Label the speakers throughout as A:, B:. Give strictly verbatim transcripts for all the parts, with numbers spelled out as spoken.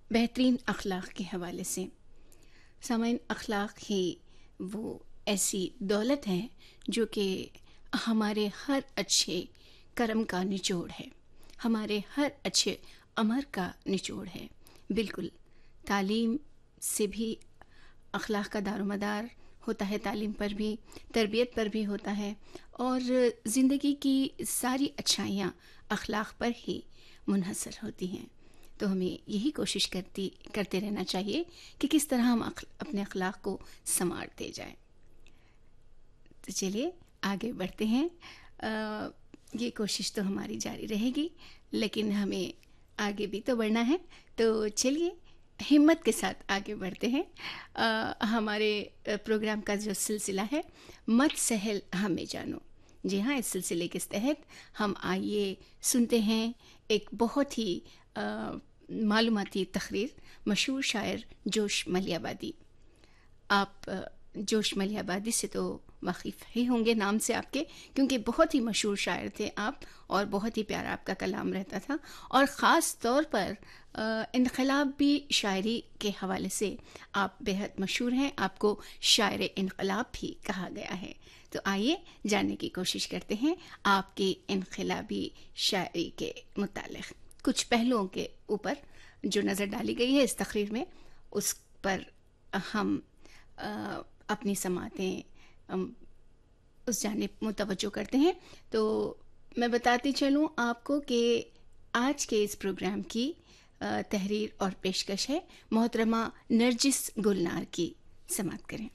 A: بہترین اخلاق کے حوالے سے سامعین، اخلاق ہی وہ ایسی دولت ہے جو کہ ہمارے ہر اچھے کرم کا نچوڑ ہے، ہمارے ہر اچھے عمل کا نچوڑ ہے۔ بالکل، تعلیم سے بھی اخلاق کا دار و مدار ہوتا ہے، تعلیم پر بھی، تربیت پر بھی ہوتا ہے، اور زندگی کی ساری اچھائیاں اخلاق پر ہی منحصر ہوتی ہیں۔ تو ہمیں یہی کوشش کرتی کرتے رہنا چاہیے کہ کس طرح ہم اپنے اخلاق کو سنوارتے جائیں۔ تو چلیے آگے بڑھتے ہیں۔ آ, یہ کوشش تو ہماری جاری رہے گی، لیکن ہمیں آگے بھی تو بڑھنا ہے، تو چلیے ہمت کے ساتھ آگے بڑھتے ہیں۔ آ, ہمارے پروگرام کا جو سلسلہ ہے مت سہل ہمیں جانو، جی ہاں، اس سلسلے کے تحت ہم آئیے سنتے ہیں ایک بہت ہی آ, معلوماتی تقریر مشہور شاعر جوش ملیح آبادی۔ آپ جوش ملیح آبادی سے تو واقف ہی ہوں گے نام سے آپ کے، کیونکہ بہت ہی مشہور شاعر تھے آپ، اور بہت ہی پیارا آپ کا کلام رہتا تھا، اور خاص طور پر انقلابی شاعری کے حوالے سے آپ بہت مشہور ہیں، آپ کو شاعر انقلاب بھی کہا گیا ہے۔ تو آئیے جاننے کی کوشش کرتے ہیں آپ کی انقلابی شاعری کے متعلق کچھ پہلوؤں کے اوپر جو نظر ڈالی گئی ہے اس تقریر میں، اس پر ہم آ, اپنی سماعتیں اس جانب متوجہ کرتے ہیں۔ تو میں بتاتی چلوں آپ کو کہ آج کے اس پروگرام کی تحریر اور پیشکش ہے محترمہ نرجس گلنار کی، سماعت کریں۔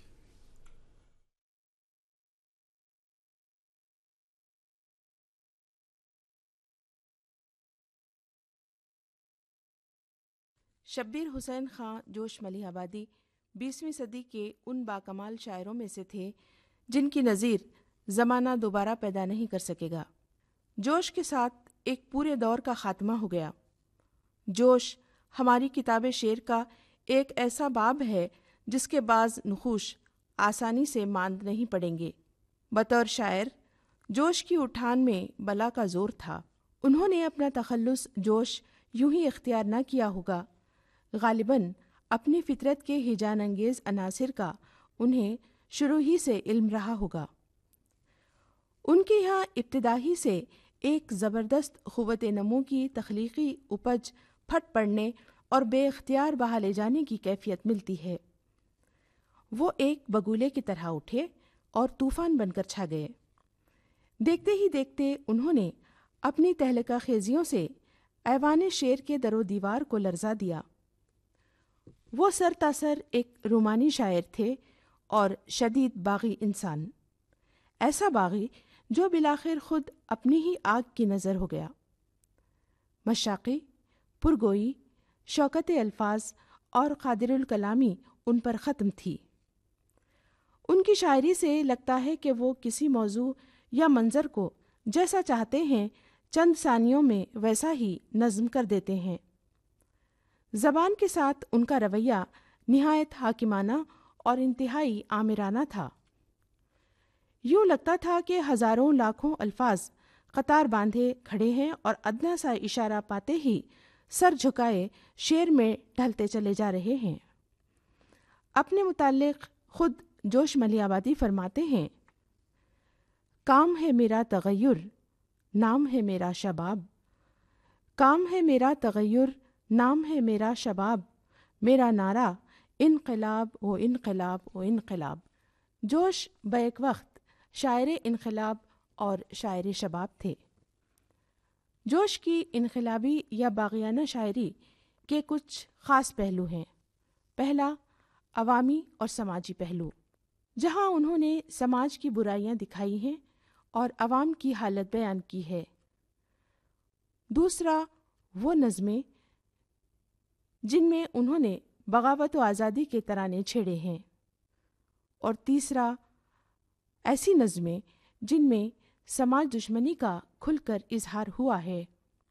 B: شبیر حسین خاں جوش ملیح آبادی بیسویں صدی کے ان باکمال شاعروں میں سے تھے جن کی نظیر زمانہ دوبارہ پیدا نہیں کر سکے گا۔ جوش کے ساتھ ایک پورے دور کا خاتمہ ہو گیا۔ جوش ہماری کتاب شعر کا ایک ایسا باب ہے جس کے بعض نقوش آسانی سے ماند نہیں پڑیں گے۔ بطور شاعر جوش کی اٹھان میں بلا کا زور تھا۔ انہوں نے اپنا تخلص جوش یوں ہی اختیار نہ کیا ہوگا، غالباً اپنی فطرت کے ہیجان انگیز عناصر کا انہیں شروع ہی سے علم رہا ہوگا۔ ان کے یہاں ابتدا ہی سے ایک زبردست قوت نمو کی تخلیقی اپج پھٹ پڑنے اور بے اختیار بہا لے جانے کی کیفیت ملتی ہے۔ وہ ایک بگولے کی طرح اٹھے اور طوفان بن کر چھا گئے۔ دیکھتے ہی دیکھتے انہوں نے اپنی تہلکہ خیزیوں سے ایوان شعر کے در و دیوار کو لرزا دیا۔ وہ سر تاثر ایک رومانی شاعر تھے اور شدید باغی انسان، ایسا باغی جو بالآخر خود اپنی ہی آگ کی نظر ہو گیا۔ مشاقی، پرگوئی، شوکت الفاظ اور قادر الکلامی ان پر ختم تھی۔ ان کی شاعری سے لگتا ہے کہ وہ کسی موضوع یا منظر کو جیسا چاہتے ہیں چند ثانیوں میں ویسا ہی نظم کر دیتے ہیں۔ زبان کے ساتھ ان کا رویہ نہایت حاکمانہ اور انتہائی آمرانہ تھا۔ یوں لگتا تھا کہ ہزاروں لاکھوں الفاظ قطار باندھے کھڑے ہیں اور ادنا سا اشارہ پاتے ہی سر جھکائے شعر میں ڈھلتے چلے جا رہے ہیں۔ اپنے متعلق خود جوش ملیح آبادی فرماتے ہیں: کام ہے میرا تغیر، نام ہے میرا شباب، کام ہے میرا تغیر، نام ہے میرا شباب، میرا نعرہ انقلاب و انقلاب و انقلاب۔ جوش بیک وقت شاعر انقلاب اور شاعر شباب تھے۔ جوش کی انقلابی یا باغیانہ شاعری کے کچھ خاص پہلو ہیں۔ پہلا، عوامی اور سماجی پہلو، جہاں انہوں نے سماج کی برائیاں دکھائی ہیں اور عوام کی حالت بیان کی ہے۔ دوسرا، وہ نظمیں جن میں انہوں نے بغاوت و آزادی کے ترانے چھیڑے ہیں۔ اور تیسرا، ایسی نظمیں جن میں سماج دشمنی کا کھل کر اظہار ہوا ہے۔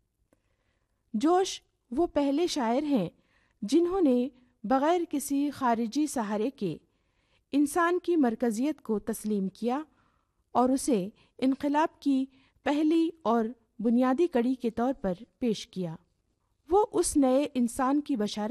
B: جوش وہ پہلے شاعر ہیں جنہوں نے بغیر کسی خارجی سہارے کے انسان کی مرکزیت کو تسلیم کیا اور اسے انقلاب کی پہلی اور بنیادی کڑی کے طور پر پیش کیا۔ وہ اس نئے انسان کی بشارت